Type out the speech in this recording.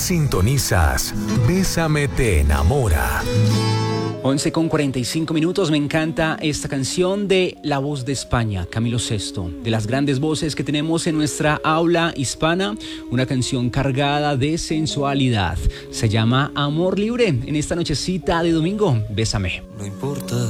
Sintonizas Bésame te enamora. 11:45. Me encanta esta canción de La Voz de España, Camilo Sesto, de las grandes voces que tenemos en nuestra aula hispana, una canción cargada de sensualidad. Se llama Amor Libre en esta nochecita de domingo. Bésame. No importa